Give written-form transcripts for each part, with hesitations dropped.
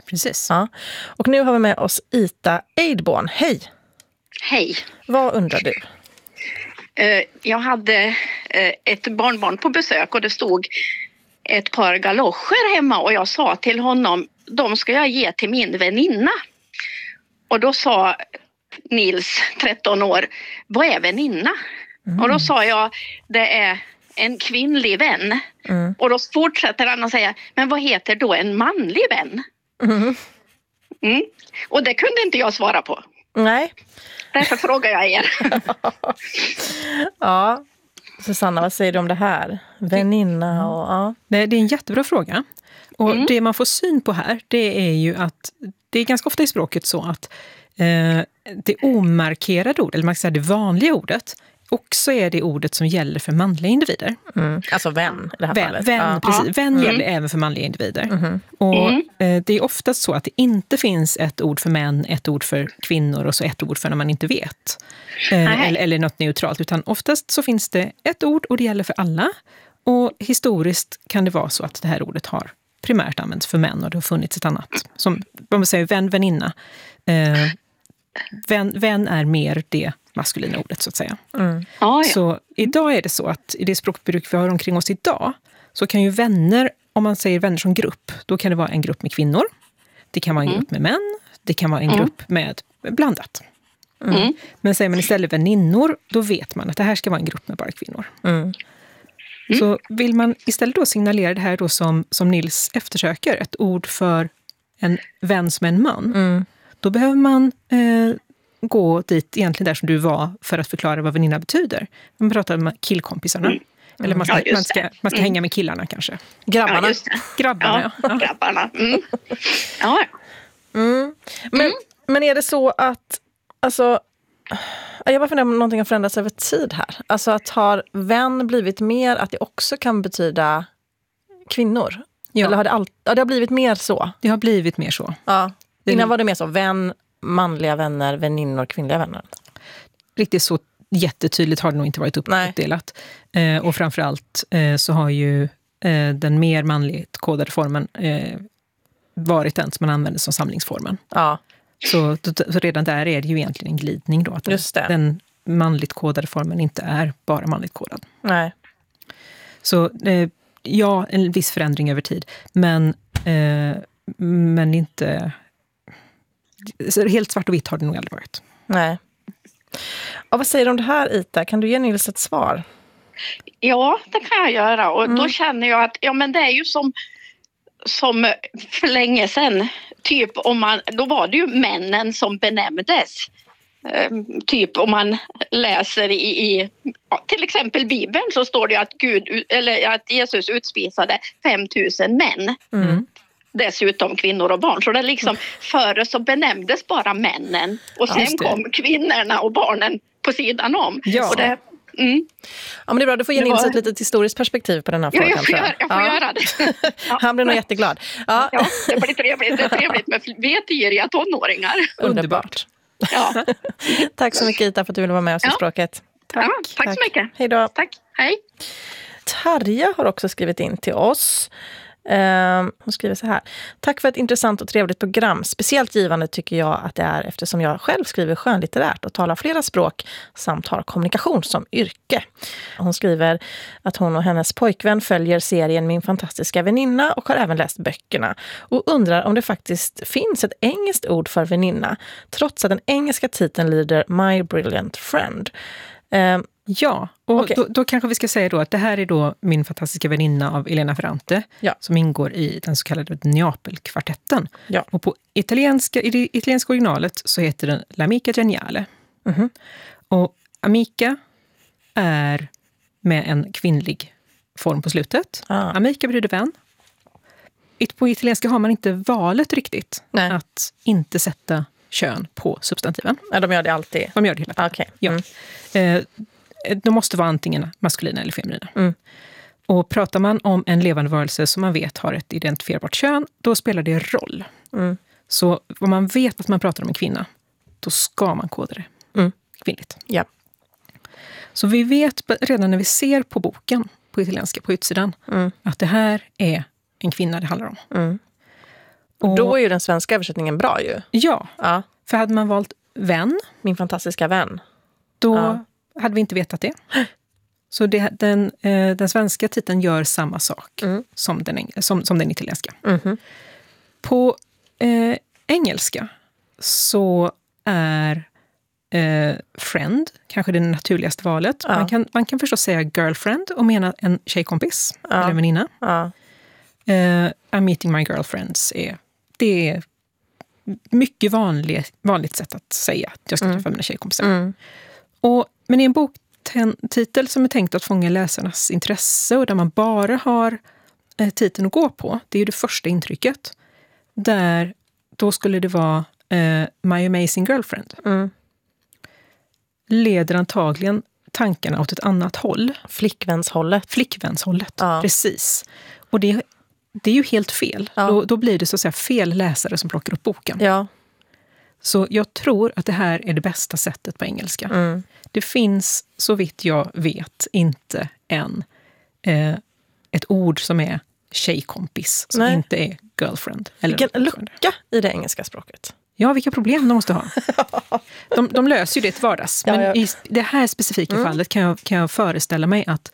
precis. Ja. Och nu har vi med oss Ita Eidborn. Hej! Hej. Vad undrar du? Jag hade ett barnbarn på besök och det stod ett par galoscher hemma och jag sa till honom, de ska jag ge till min väninna. Och då sa Nils, 13 år, vad är väninna? Och då sa jag, det är en kvinnlig vän. Och då fortsätter han att säga, men vad heter då en manlig vän? Och det kunde inte jag svara på. Nej. Därför frågar jag er. Ja, Susanna, vad säger du om det här? Väninna och... Ja. Det är en jättebra fråga. Och det man får syn på här, det är ju att det är ganska ofta i språket så att det omarkerade ordet, eller man kan säga det vanliga ordet, också är det ordet som gäller för manliga individer. Alltså vän i det här fallet. Vän, precis. Vän gäller även för manliga individer. Och det är oftast så att det inte finns ett ord för män, ett ord för kvinnor och så ett ord för när man inte vet. Eller något neutralt. Utan oftast så finns det ett ord och det gäller för alla. Och historiskt kan det vara så att det här ordet har primärt använts för män och det har funnits ett annat. Som man säger vän, väninna. Vän är mer det maskulina ordet så att säga. Så idag är det så att i det språkbruk vi har omkring oss idag så kan ju vänner, om man säger vänner som grupp, då kan det vara en grupp med kvinnor. Det kan vara en grupp med män. Det kan vara en grupp med blandat. Men säger man istället väninnor, då vet man att det här ska vara en grupp med bara kvinnor. Så vill man istället då signalera det här då som Nils eftersöker, ett ord för en vän som en man, då behöver man gå dit egentligen där som du var för att förklara vad väninna betyder. Man pratar om killkompisarna. Eller man ska hänga med killarna kanske. Grabbarna. Grabbarna. Grabbarna. Men är det så att... Alltså, jag bara funderar om någonting har förändrats över tid här. Alltså att har vän blivit mer att det också kan betyda kvinnor? Ja. Eller har det har blivit mer så? Det har blivit mer så. Ja. Innan var det mer så vän, manliga vänner, väninnor, kvinnliga vänner. Riktigt så jättetydligt har det nog inte varit uppdelat. Och framförallt så har ju den mer manligt kodade formen varit den som man använder som samlingsformen. Ja. Så redan där är det ju egentligen en glidning då. Att den manligt kodade formen inte är bara manligt kodad. Nej. Så ja, en viss förändring över tid. Men inte... Så helt svart och vitt har det nog aldrig varit. Nej. Och vad säger du om det här, Ita? Kan du ge Nils ett svar? Ja, det kan jag göra. Och då känner jag att men det är ju som för länge sedan. Typ då var det ju männen som benämndes. Typ om man läser i till exempel Bibeln så står det att Jesus utspisade 5000 män. Dessutom kvinnor och barn. Så det liksom före så benämndes bara männen. Och sen kom kvinnorna och barnen på sidan om. Ja. Och det, Ja, men det är bra. Du får ge Nils ett litet historiskt perspektiv på den här frågan. Jag får göra det. Han blir nog jätteglad. Ja, det blir trevligt. Det är trevligt med vetgiriga tonåringar. Underbart. Ja. Tack så mycket, Ita, för att du ville vara med oss i språket. Tack så mycket. Hej då. Tack. Hej. Tarja har också skrivit in till oss. Hon skriver så här: tack för ett intressant och trevligt program. Speciellt givande tycker jag att det är eftersom jag själv skriver skönlitterärt och talar flera språk samt har kommunikation som yrke. Hon skriver att hon och hennes pojkvän följer serien Min fantastiska väninna och har även läst böckerna och undrar om det faktiskt finns ett engelskt ord för väninna trots att den engelska titeln lyder My Brilliant Friend. Ja, och då kanske vi ska säga då att det här är då Min fantastiska väninna av Elena Ferrante som ingår i den så kallade Neapel-kvartetten. Ja. Och i det italienska originalet så heter den L'amica geniale. Och amica är med en kvinnlig form på slutet. Amica betyder vän. På italienska har man inte valet riktigt att inte sätta kön på substantiven. Ja, de gör det alltid. De gör det hela tiden. Okay. Ja. De måste vara antingen maskulina eller feminina. Och pratar man om en levande varelse som man vet har ett identifierbart kön, då spelar det roll. Så om man vet att man pratar om en kvinna, då ska man koda det kvinnligt. Ja. Så vi vet redan när vi ser på boken på italienska på utsidan att det här är en kvinna det handlar om. Och då är ju den svenska översättningen bra ju. Ja, för hade man valt vän. Min fantastiska vän. Då hade vi inte vetat det. Så den svenska titeln gör samma sak som den italienska. På engelska så är friend kanske det naturligaste valet. Man kan förstås säga girlfriend och mena en tjejkompis eller en väninna. I'm meeting my girlfriends. Det är mycket vanligt sätt att säga att jag ska träffa mina tjejkompisar. Men i en boktitel som är tänkt att fånga läsarnas intresse och där man bara har titeln att gå på, det är ju det första intrycket. Då skulle det vara My Amazing Girlfriend. Leder antagligen tankarna åt ett annat håll. Flickvänshållet, precis. Och det är ju helt fel. Då blir det så att säga fel läsare som plockar upp boken. Så jag tror att det här är det bästa sättet på engelska. Det finns, så vitt jag vet, inte ett ord som är tjejkompis som inte är girlfriend. Vilken lucka i det engelska språket. Ja, vilka problem de måste ha. De löser ju det till vardags. Men i det här specifika fallet kan jag föreställa mig att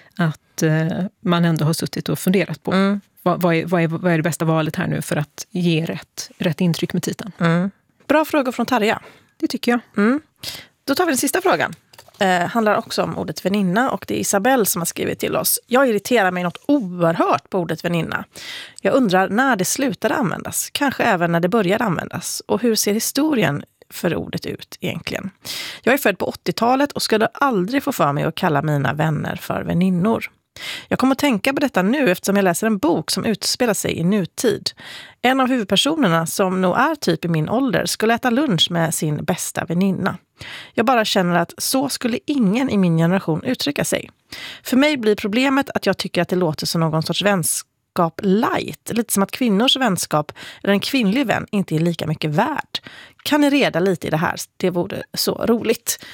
man ändå har suttit och funderat på vad är det bästa valet här nu för att ge rätt intryck med titeln. Bra fråga från Tarja. Det tycker jag. Då tar vi den sista frågan. Handlar också om ordet väninna och det är Isabelle som har skrivit till oss. Jag irriterar mig något oerhört på ordet väninna. Jag undrar när det slutade användas. Kanske även när det började användas. Och hur ser historien för ordet ut egentligen? Jag är född på 80-talet och skulle aldrig få för mig att kalla mina vänner för väninnor. Jag kommer att tänka på detta nu eftersom jag läser en bok som utspelar sig i nutid. En av huvudpersonerna, som nog är typ i min ålder, skulle äta lunch med sin bästa väninna. Jag bara känner att så skulle ingen i min generation uttrycka sig. För mig blir problemet att jag tycker att det låter som någon sorts vänskap light. Lite som att kvinnors vänskap eller en kvinnlig vän inte är lika mycket värd. Kan ni reda lite i det här? Det vore så roligt.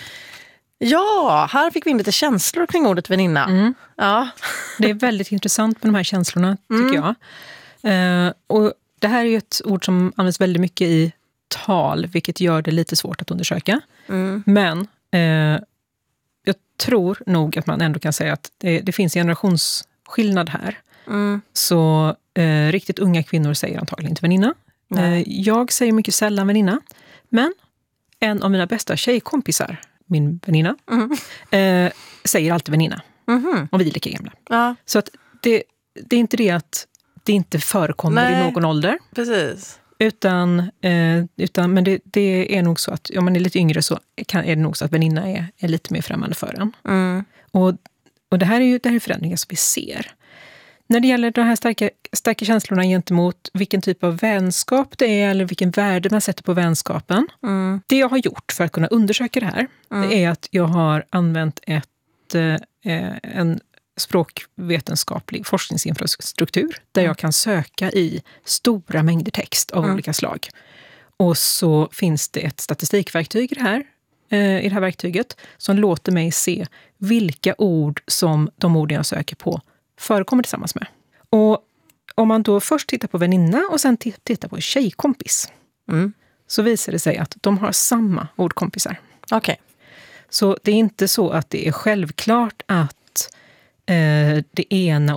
Ja, här fick vi in lite känslor kring ordet väninna. Ja. Det är väldigt intressant med de här känslorna, tycker jag. Och det här är ju ett ord som används väldigt mycket i tal, vilket gör det lite svårt att undersöka. Men jag tror nog att man ändå kan säga att det finns en generationsskillnad här. Så riktigt unga kvinnor säger antagligen inte väninna. Jag säger mycket sällan väninna. Men en av mina bästa tjejkompisar, min väninna, säger alltid väninna. Och vi är lika gamla. Så att det är inte det att det inte förekommer i någon ålder. Precis. Utan men det är nog så att om man är lite yngre så är det nog så att väninna är lite mer främmande för en. Och det här är förändringar som vi ser. När det gäller de här starka känslorna gentemot vilken typ av vänskap det är eller vilken värde man sätter på vänskapen. Det jag har gjort för att kunna undersöka det här det är att jag har använt en språkvetenskaplig forskningsinfrastruktur där jag kan söka i stora mängder text av olika slag. Och så finns det ett statistikverktyg i det här verktyget som låter mig se vilka ord som de orden jag söker på förekommer tillsammans med. Och om man då först tittar på väninna och sen tittar på tjejkompis så visar det sig att de har samma ordkompisar. Okej. Så det är inte så att det är självklart att det ena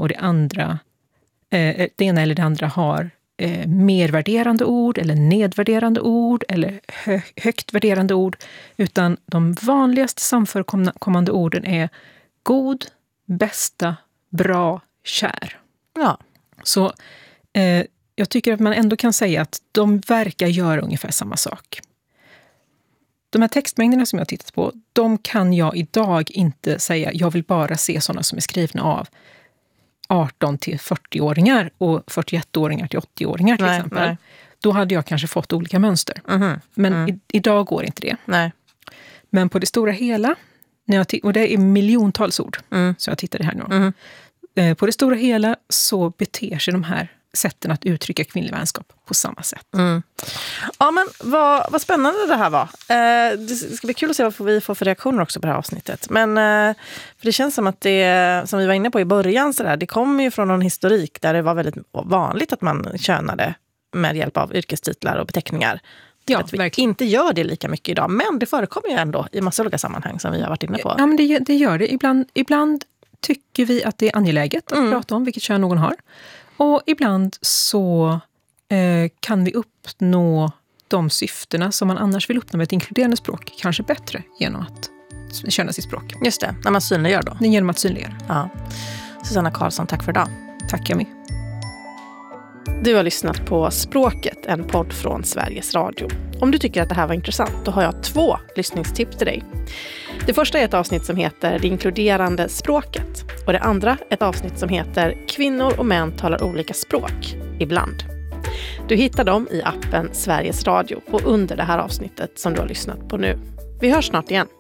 eller det andra har mer värderande ord eller nedvärderande ord eller högt värderande ord, utan de vanligaste samförekommande orden är god, bästa, bra, kär. Ja. Så jag tycker att man ändå kan säga att de verkar göra ungefär samma sak. De här textmängderna som jag har tittat på, de kan jag idag inte säga. Jag vill bara se sådana som är skrivna av 18 till 40-åringar och 41-åringar till 80-åringar till exempel. Nej. Då hade jag kanske fått olika mönster. Men idag går inte det. Nej. Men på det stora hela, och det är miljontals ord, så jag tittade här nu. På det stora hela så beter sig de här sätten att uttrycka kvinnlig vänskap på samma sätt. Ja, men vad spännande det här var. Det ska bli kul att se vad vi får för reaktioner också på det här avsnittet. Men för det känns som att det, som vi var inne på i början, så där, det kommer ju från någon historik där det var väldigt vanligt att man könade med hjälp av yrkestitlar och beteckningar. Ja, att vi inte gör det lika mycket idag. Men det förekommer ju ändå i massa olika sammanhang som vi har varit inne på. Ja, men det gör det. Ibland tycker vi att det är angeläget att prata om vilket kön någon har. Och ibland så kan vi uppnå de syftena som man annars vill uppnå med ett inkluderande språk kanske bättre genom att köna sitt språk. Just det, när man synliggör då. Genom att synliggöra. Ja. Susanna Karlsson, tack för idag. Tack jag med. Du har lyssnat på Språket, en podd från Sveriges Radio. Om du tycker att det här var intressant, då har jag 2 lyssningstips till dig. Det första är ett avsnitt som heter Det inkluderande språket. Och det andra ett avsnitt som heter Kvinnor och män talar olika språk, ibland. Du hittar dem i appen Sveriges Radio och under det här avsnittet som du har lyssnat på nu. Vi hörs snart igen.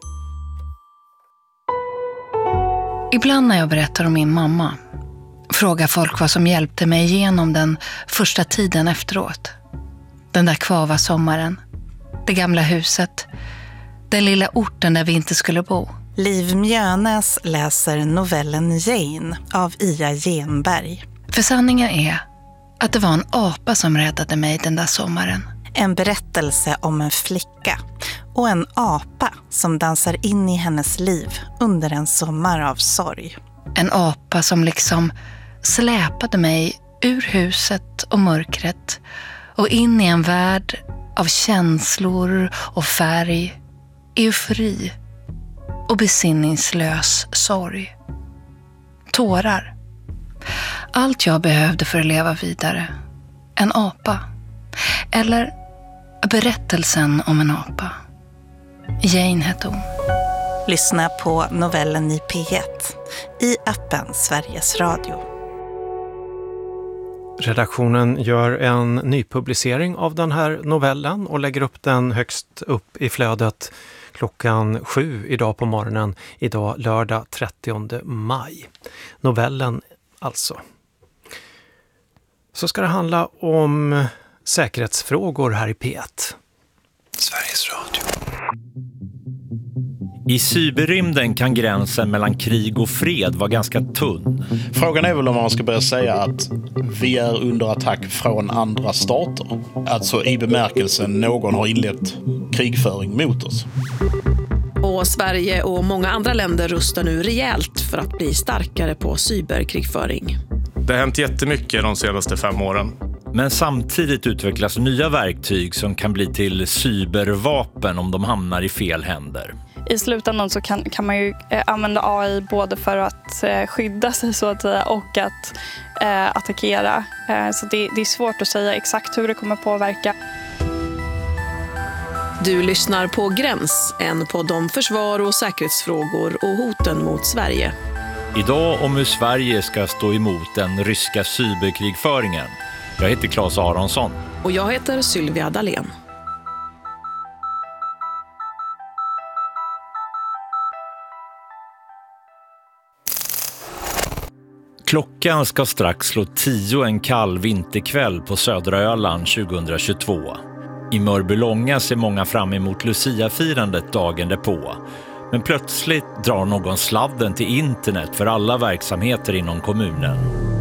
Ibland när jag berättar om min mamma frågar folk vad som hjälpte mig igenom den första tiden efteråt. Den där kvava sommaren, det gamla huset, den lilla orten där vi inte skulle bo. Liv Mjönäs läser novellen Jane av Ia Genberg. För sanningen är att det var en apa som räddade mig den där sommaren. En berättelse om en flicka och en apa som dansar in i hennes liv under en sommar av sorg. En apa som liksom släpade mig ur huset och mörkret och in i en värld av känslor och färg, eufori och besinningslös sorg. Tårar. Allt jag behövde för att leva vidare. En apa. Eller berättelsen om en apa. Jane hette hon. Lyssna på novellen i P1 i appen Sveriges Radio. Redaktionen gör en nypublicering av den här novellen och lägger upp den högst upp i flödet klockan 7 idag på morgonen, idag lördag 30 maj. Novellen alltså. Så ska det handla om säkerhetsfrågor här i P1. Sveriges Radio. I cyberrymden kan gränsen mellan krig och fred vara ganska tunn. Frågan är väl om man ska börja säga att vi är under attack från andra stater. Alltså i bemärkelsen någon har inlett krigföring mot oss. Och Sverige och många andra länder rustar nu rejält för att bli starkare på cyberkrigföring. Det har hänt jättemycket de senaste 5 åren. Men samtidigt utvecklas nya verktyg som kan bli till cybervapen om de hamnar i fel händer. I slutändan så kan man ju använda AI både för att skydda sig så att säga och att attackera. Så det är svårt att säga exakt hur det kommer påverka. Du lyssnar på Gräns, en podd om försvar och säkerhetsfrågor och hoten mot Sverige. Idag om hur Sverige ska stå emot den ryska cyberkrigföringen. Jag heter Claes Aronsson. Och jag heter Sylvia Dalén. Klockan ska strax slå 10 en kall vinterkväll på södra Öland 2022. I Mörbylånga ser många fram emot Lucia-firandet dagen därpå. Men plötsligt drar någon sladden till internet för alla verksamheter inom kommunen.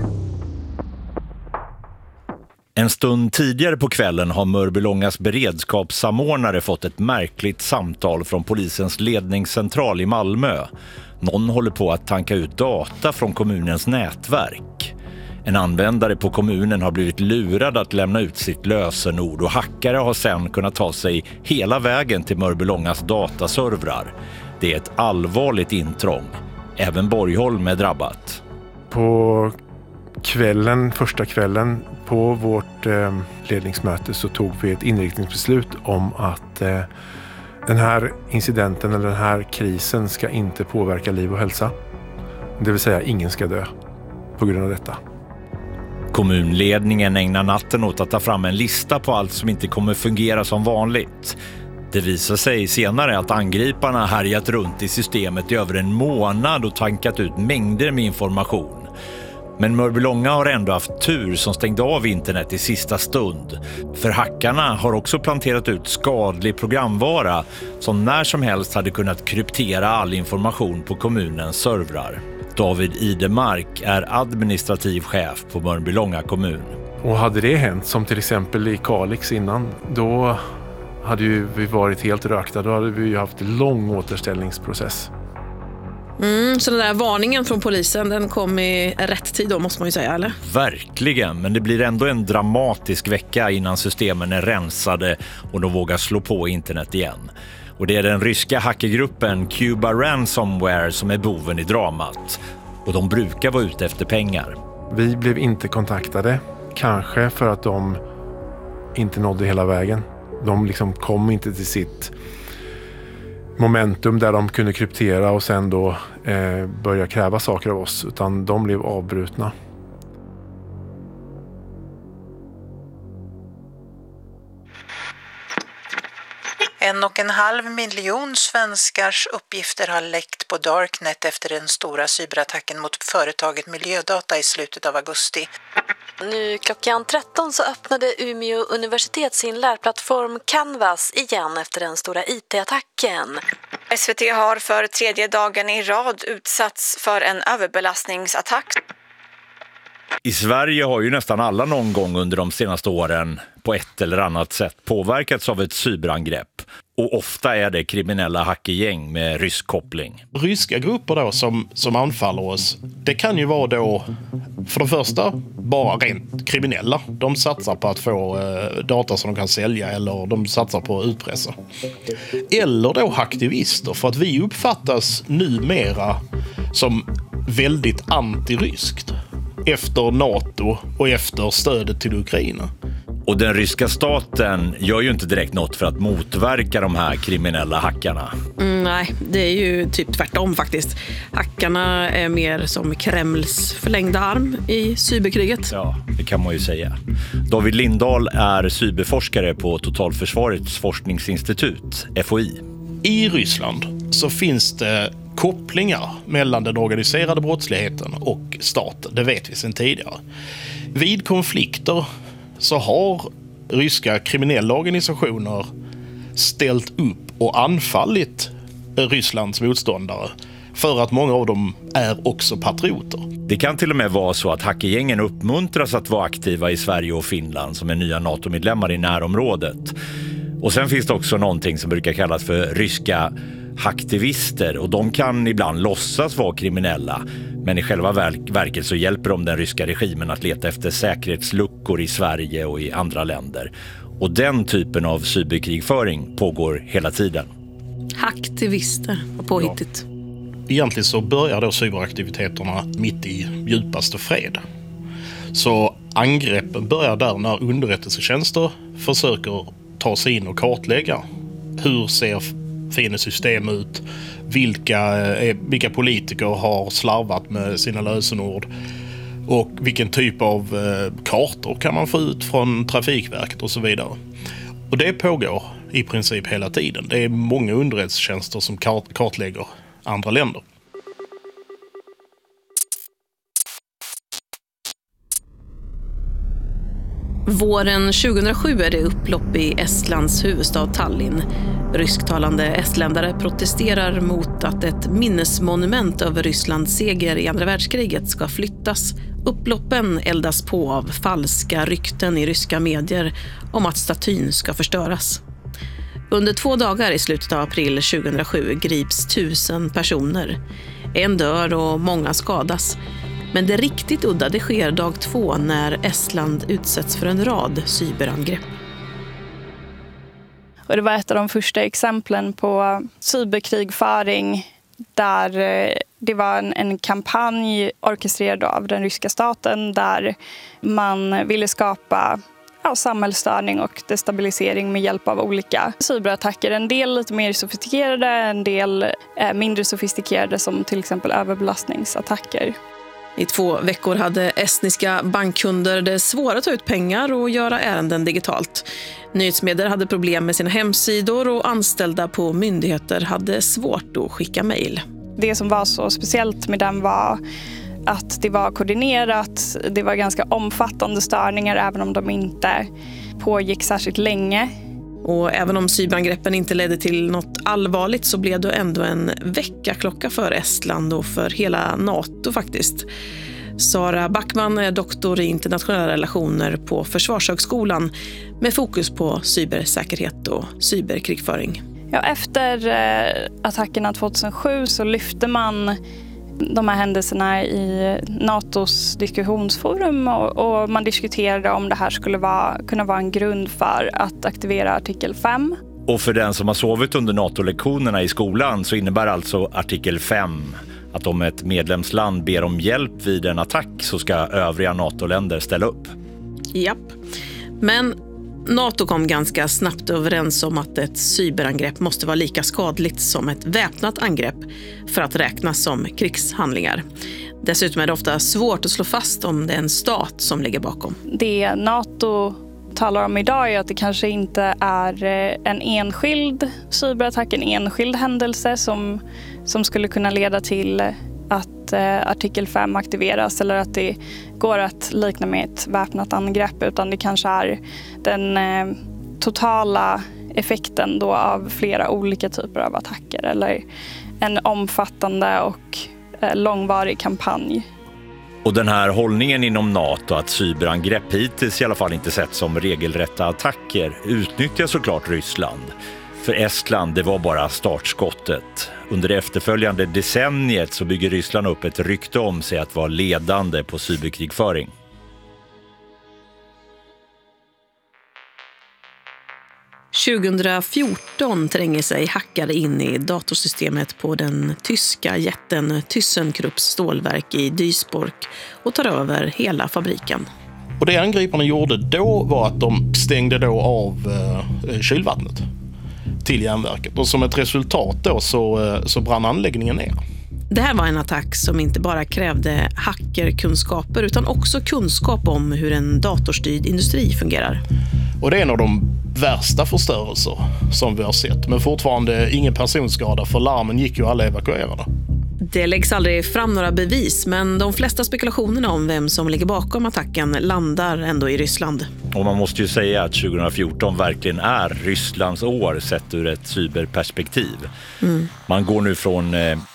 En stund tidigare på kvällen har Mörbylångas beredskapssamordnare fått ett märkligt samtal från polisens ledningscentral i Malmö. Någon håller på att tanka ut data från kommunens nätverk. En användare på kommunen har blivit lurad att lämna ut sitt lösenord och hackare har sedan kunnat ta sig hela vägen till Mörbylångas dataservrar. Det är ett allvarligt intrång. Även Borgholm är drabbat. På första kvällen på vårt ledningsmöte så tog vi ett inriktningsbeslut om att den här incidenten eller den här krisen ska inte påverka liv och hälsa. Det vill säga ingen ska dö på grund av detta. Kommunledningen ägnar natten åt att ta fram en lista på allt som inte kommer fungera som vanligt. Det visar sig senare att angriparna härjat runt i systemet i över en månad och tankat ut mängder med information. Men Mörbylånga har ändå haft tur som stängde av internet i sista stund. För hackarna har också planterat ut skadlig programvara som när som helst hade kunnat kryptera all information på kommunens servrar. David Idemark är administrativ chef på Mörbylånga kommun. Och hade det hänt, som till exempel i Kalix innan, då hade ju vi varit helt rökta. Då hade vi ju haft en lång återställningsprocess. Så den där varningen från polisen, den kom i rätt tid då, måste man ju säga, eller? Verkligen, men det blir ändå en dramatisk vecka innan systemen är rensade och de vågar slå på internet igen. Och det är den ryska hackergruppen Cuba Ransomware som är boven i dramat. Och de brukar vara ute efter pengar. Vi blev inte kontaktade, kanske för att de inte nådde hela vägen. De liksom kom inte till sitt momentum där de kunde kryptera och sen då börja kräva saker av oss, utan de blev avbrutna. En 1,5 miljon svenskars uppgifter har läckt på Darknet efter den stora cyberattacken mot företaget Miljödata i slutet av augusti. Nu klockan 13 så öppnade Umeå universitet sin lärplattform Canvas igen efter den stora IT-attacken. SVT har för 3:e dagen i rad utsatts för en överbelastningsattack. I Sverige har ju nästan alla någon gång under de senaste åren på ett eller annat sätt påverkats av ett cyberangrepp. Och ofta är det kriminella hackergäng med rysk koppling. Ryska grupper då som anfaller oss, det kan ju vara då för det första bara rent kriminella. De satsar på att få data som de kan sälja, eller de satsar på att utpressa. Eller då aktivister, för att vi uppfattas numera som väldigt antiryskt efter NATO och efter stödet till Ukraina. Och den ryska staten gör ju inte direkt något för att motverka de här kriminella hackarna. Nej, det är ju typ tvärtom faktiskt. Hackarna är mer som Kremls förlängda arm i cyberkriget. Ja, det kan man ju säga. David Lindahl är cyberforskare på Totalförsvarets forskningsinstitut, FOI. I Ryssland så finns det kopplingar mellan den organiserade brottsligheten och staten. Det vet vi sedan tidigare. Vid konflikter så har ryska kriminella organisationer ställt upp och anfallit Rysslands motståndare för att många av dem är också patrioter. Det kan till och med vara så att hackergängen uppmuntras att vara aktiva i Sverige och Finland som är nya NATO-medlemmar i närområdet. Och sen finns det också någonting som brukar kallas för ryska hacktivister, och de kan ibland låtsas vara kriminella, men i själva verket så hjälper de den ryska regimen att leta efter säkerhetsluckor i Sverige och i andra länder. Och den typen av cyberkrigföring pågår hela tiden. Hacktivister och påhittigt. Ja. Egentligen så börjar då cyberaktiviteterna mitt i djupaste fred. Så angreppen börjar där när underrättelsetjänster försöker ta sig in och kartlägga hur ser fiendesystem ut, vilka politiker har slarvat med sina lösenord och vilken typ av kartor kan man få ut från Trafikverket och så vidare. Och det pågår i princip hela tiden. Det är många underrättelsetjänster som kartlägger andra länder. Våren 2007 är det upplopp i Estlands huvudstad Tallinn. Rysktalande estländare protesterar mot att ett minnesmonument över Rysslands seger i andra världskriget ska flyttas. Upploppen eldas på av falska rykten i ryska medier om att statyn ska förstöras. Under 2 dagar i slutet av april 2007 grips 1000 personer. En dör och många skadas. Men det riktigt udda det sker dag 2 när Estland utsätts för en rad cyberangrepp. Och det var ett av de första exemplen på cyberkrigföring där det var en kampanj orkestrerad av den ryska staten där man ville skapa samhällsstörning och destabilisering med hjälp av olika cyberattacker. En del lite mer sofistikerade, en del mindre sofistikerade som till exempel överbelastningsattacker. I 2 veckor hade estniska bankkunder det svårt att ta ut pengar och göra ärenden digitalt. Nyhetsmedier hade problem med sina hemsidor och anställda på myndigheter hade svårt att skicka mejl. Det som var så speciellt med den var att det var koordinerat, det var ganska omfattande störningar även om de inte pågick särskilt länge. Och även om cyberangreppen inte ledde till något allvarligt så blev det ändå en väckarklocka för Estland och för hela NATO faktiskt. Sara Backman är doktor i internationella relationer på Försvarshögskolan med fokus på cybersäkerhet och cyberkrigföring. Ja, efter attackerna 2007 så lyfte man de här händelserna i NATOs diskussionsforum och man diskuterade om det här skulle kunna vara en grund för att aktivera artikel 5. Och för den som har sovit under NATO-lektionerna i skolan så innebär alltså artikel 5 att om ett medlemsland ber om hjälp vid en attack så ska övriga NATO-länder ställa upp. Japp. Men NATO kom ganska snabbt överens om att ett cyberangrepp måste vara lika skadligt som ett väpnat angrepp för att räknas som krigshandlingar. Dessutom är det ofta svårt att slå fast om det är en stat som ligger bakom. Det NATO talar om idag är att det kanske inte är en enskild cyberattack, en enskild händelse som skulle kunna leda till att artikel 5 aktiveras eller att det går att likna med ett väpnat angrepp, utan det kanske är den totala effekten då av flera olika typer av attacker eller en omfattande och långvarig kampanj. Och den här hållningen inom NATO att cyberangrepp hittills i alla fall inte sett som regelrätta attacker utnyttjar såklart Ryssland. För Estland, det var bara startskottet. Under det efterföljande decenniet så bygger Ryssland upp ett rykte om sig att vara ledande på cyberkrigföring. –2014 tränger sig hackare in i datorsystemet på den tyska jätten ThyssenKrupps stålverk i Duisburg och tar över hela fabriken. Och det angriparna gjorde då var att de stängde då av kylvattnet till järnverket. Och som ett resultat då så brann anläggningen ner. Det här var en attack som inte bara krävde hackerkunskaper utan också kunskap om hur en datorstyrd industri fungerar. Och det är en av de värsta förstörelser som vi har sett. Men fortfarande ingen personskada, för larmen gick ju alla evakuerade. Det läggs aldrig fram några bevis, men de flesta spekulationerna om vem som ligger bakom attacken landar ändå i Ryssland. Och man måste ju säga att 2014 verkligen är Rysslands år sett ur ett cyberperspektiv. Man går nu från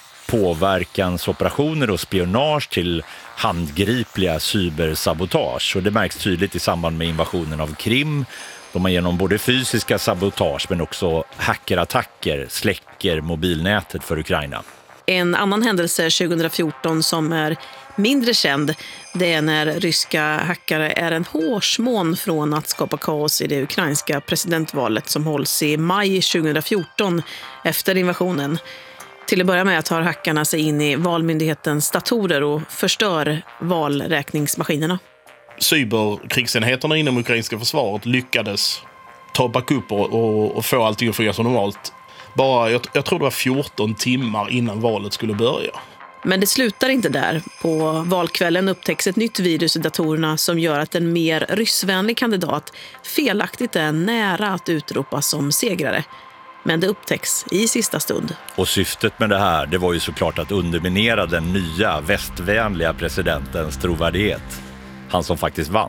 påverkansoperationer och spionage till handgripliga cybersabotage. Och det märks tydligt i samband med invasionen av Krim. De har genom både fysiska sabotage men också hackerattacker släcker mobilnätet för Ukraina. En annan händelse 2014 som är mindre känd, det är när ryska hackare är en hårsmån från att skapa kaos i det ukrainska presidentvalet som hålls i maj 2014 efter invasionen. Till att börja med tar hackarna sig in i valmyndighetens datorer och förstör valräkningsmaskinerna. Cyberkrigsenheterna inom ukrainska försvaret lyckades ta backup och få allting att fungera som normalt. Bara, jag tror det var 14 timmar innan valet skulle börja. Men det slutar inte där. På valkvällen upptäcks ett nytt virus i datorerna som gör att en mer ryssvänlig kandidat felaktigt är nära att utropas som segrare. Men det upptäcks i sista stund. Och syftet med det här, det var ju såklart att underminera den nya västvänliga presidentens trovärdighet. Han som faktiskt vann.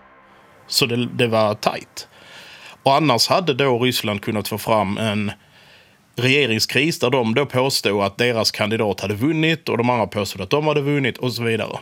Så det var tajt. Och annars hade då Ryssland kunnat få fram en regeringskris där de då påstod att deras kandidat hade vunnit och de andra påstod att de hade vunnit och så vidare.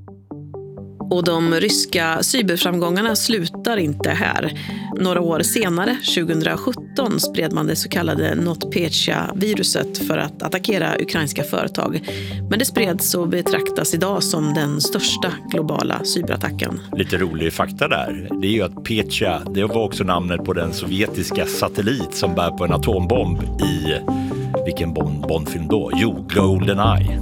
Och de ryska cyberframgångarna slutar inte här. Några år senare, 2017, spred man det så kallade NotPetya-viruset för att attackera ukrainska företag. Men det spreds och betraktas idag som den största globala cyberattacken. Lite rolig fakta där, det är ju att Petya, det var också namnet på den sovjetiska satellit som bär på en atombomb i, vilken Bondfilm då? Jo, GoldenEye.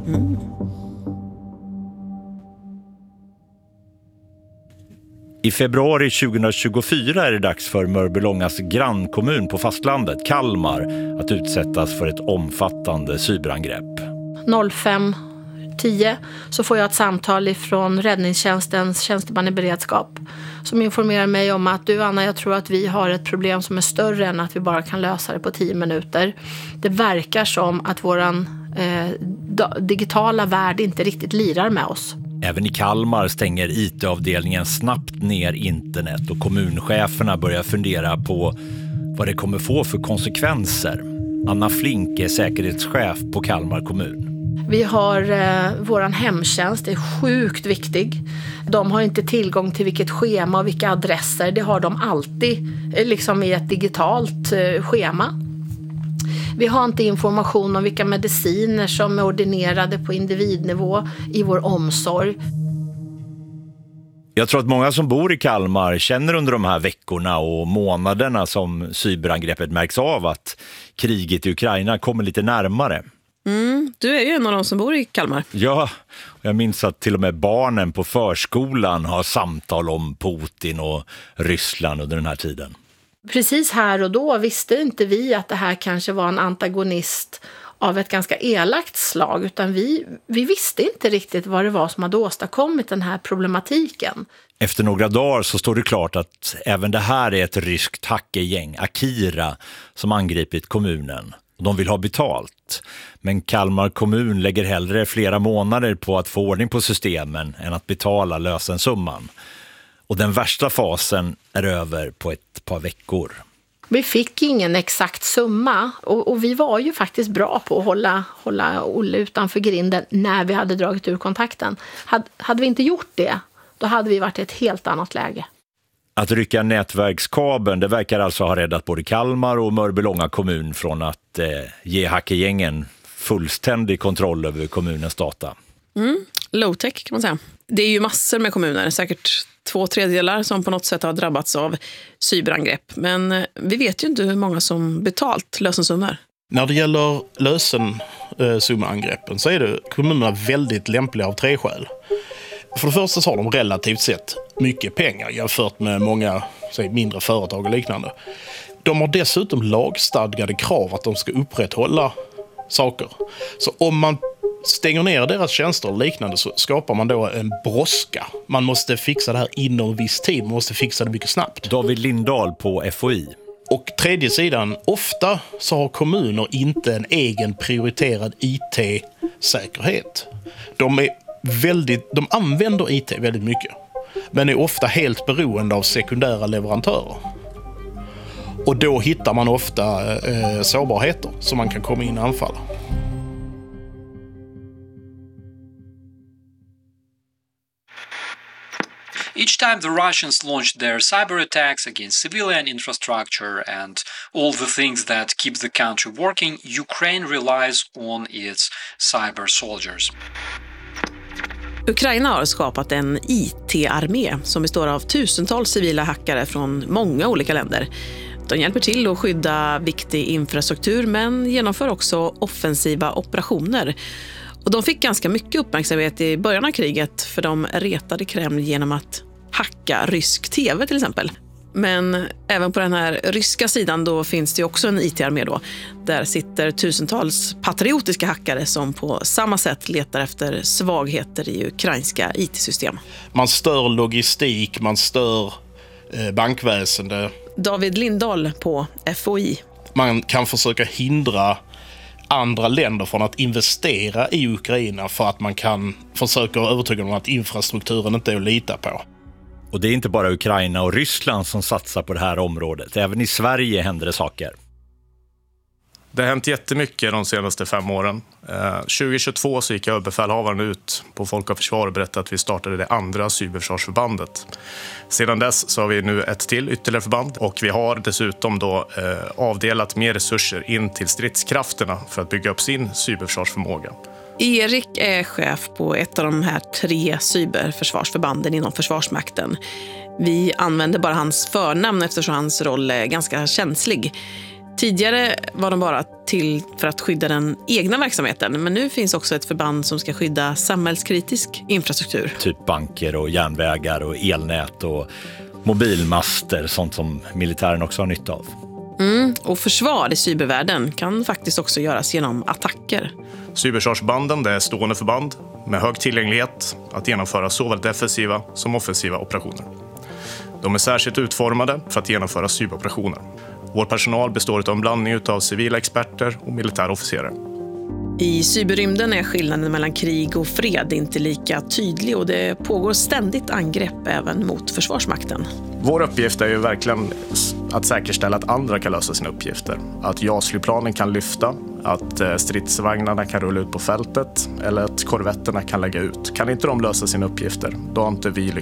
I februari 2024 är det dags för Mörbylångas grannkommun på fastlandet, Kalmar, att utsättas för ett omfattande cyberangrepp. 05:10 så får jag ett samtal från räddningstjänstens tjänsteman i beredskap som informerar mig om att du Anna, jag tror att vi har ett problem som är större än att vi bara kan lösa det på 10 minuter. Det verkar som att våran digitala värld inte riktigt lirar med oss. Även i Kalmar stänger IT-avdelningen snabbt ner internet och kommuncheferna börjar fundera på vad det kommer få för konsekvenser. Anna Flink är säkerhetschef på Kalmar kommun. Vi har våran hemtjänst, det är sjukt viktig. De har inte tillgång till vilket schema och vilka adresser. Det har de alltid liksom i ett digitalt schema. Vi har inte information om vilka mediciner som är ordinerade på individnivå i vår omsorg. Jag tror att många som bor i Kalmar känner under de här veckorna och månaderna som cyberangreppet märks av att kriget i Ukraina kommer lite närmare. Du är ju en av de som bor i Kalmar. Ja, jag minns att till och med barnen på förskolan har samtal om Putin och Ryssland under den här tiden. Precis här och då visste inte vi att det här kanske var en antagonist av ett ganska elakt slag, utan vi visste inte riktigt vad det var som hade åstadkommit den här problematiken. Efter några dagar så står det klart att även det här är ett ryskt hackergäng, Akira, som angripit kommunen. De vill ha betalt. Men Kalmar kommun lägger hellre flera månader på att få ordning på systemen än att betala lösensumman. Och den värsta fasen är över på ett par veckor. Vi fick ingen exakt summa och vi var ju faktiskt bra på att hålla Olle utanför grinden när vi hade dragit ur kontakten. Hade vi inte gjort det, då hade vi varit i ett helt annat läge. Att rycka nätverkskabeln, det verkar alltså ha räddat både Kalmar och Mörbylånga kommun från att ge hackergängen fullständig kontroll över kommunens data. Low-tech kan man säga. Det är ju massor med kommuner, säkert 2/3 som på något sätt har drabbats av cyberangrepp. Men vi vet ju inte hur många som betalt lösensummor. När det gäller lösensummeangreppen så är det kommunerna väldigt lämpliga av 3 skäl. För det första så har de relativt sett mycket pengar jämfört med många mindre företag och liknande. De har dessutom lagstadgade krav att de ska upprätthålla saker. Så om man stänger ner deras tjänster och liknande så skapar man då en brådska. Man måste fixa det här inom viss tid, man måste fixa det mycket snabbt. David Lindahl på FOI. Och tredje sidan, ofta så har kommuner inte en egen prioriterad IT-säkerhet. De använder IT väldigt mycket, men är ofta helt beroende av sekundära leverantörer. Och då hittar man ofta sårbarheter som man kan komma in och anfalla. Each time the Russians launched their cyber attacks against civilian infrastructure and all the things that keep the country working, Ukraine relies on its cyber soldiers. Ukraina har skapat en IT-armé som består av tusentals civila hackare från många olika länder. De hjälper till att skydda viktig infrastruktur men genomför också offensiva operationer. Och de fick ganska mycket uppmärksamhet i början av kriget för de retade Kreml genom att hacka rysk tv till exempel. Men även på den här ryska sidan då finns det också en IT-armé då. Där sitter tusentals patriotiska hackare som på samma sätt letar efter svagheter i ukrainska IT-system. Man stör logistik, man stör bankväsende. David Lindahl på FOI. Man kan försöka hindra andra länder från att investera i Ukraina för att man kan försöka övertyga dem att infrastrukturen inte är att lita på. Och det är inte bara Ukraina och Ryssland som satsar på det här området. Även i Sverige händer det saker. Det har hänt jättemycket de senaste 5 åren. 2022 så gick överbefälhavaren ut på Folk och Försvar och berättade att vi startade det andra cyberförsvarsförbandet. Sedan dess så har vi nu ett till ytterligare förband och vi har dessutom då avdelat mer resurser in till stridskrafterna för att bygga upp sin cyberförsvarsförmåga. Erik är chef på ett av de här 3 cyberförsvarsförbanden inom Försvarsmakten. Vi använder bara hans förnamn eftersom hans roll är ganska känslig. Tidigare var de bara till för att skydda den egna verksamheten, men nu finns också ett förband som ska skydda samhällskritisk infrastruktur. Typ banker och järnvägar och elnät och mobilmaster, sånt som militären också har nytta av. Och försvar i cybervärlden kan faktiskt också göras genom attacker. Cyberförsvarsbanden är stående förband med hög tillgänglighet att genomföra såväl defensiva som offensiva operationer. De är särskilt utformade för att genomföra cyberoperationer. Vår personal består av en blandning av civila experter och militära officerare. I cyberrymden är skillnaden mellan krig och fred inte lika tydlig och det pågår ständigt angrepp även mot Försvarsmakten. Vår uppgift är ju verkligen att säkerställa att andra kan lösa sina uppgifter. Att JAS-flygplanen kan lyfta att stridsvagnarna kan rulla ut på fältet eller att korvetterna kan lägga ut. Kan inte de lösa sina uppgifter, då har inte vi lyckats.